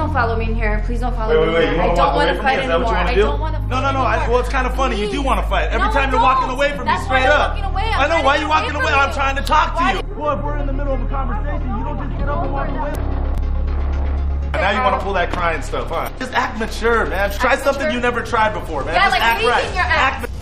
don't follow me in here. Please don't follow me in here. I don't want to fight anymore. I don't want to fight No. Well, it's kind of funny. You do want to fight. Every time you're walking away from me, straight up. I know. Why are you walking away? I'm trying to talk to you. Well, if we're in the middle of a conversation, you don't just get up and walk away. And now you want to pull that crying stuff, huh? Just act mature, man. Try something you never tried before, man. Yeah, just like act right. Act